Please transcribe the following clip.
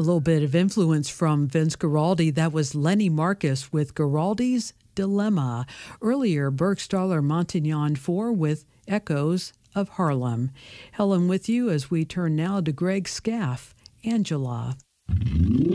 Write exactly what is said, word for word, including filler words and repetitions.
little bit of influence from Vince Guaraldi. That was Lenny Marcus with Guaraldi's Dilemma. Earlier, Burgstaller Montignon four with Echoes of Harlem. Helen with you as we turn now to Greg Scaff, Angela.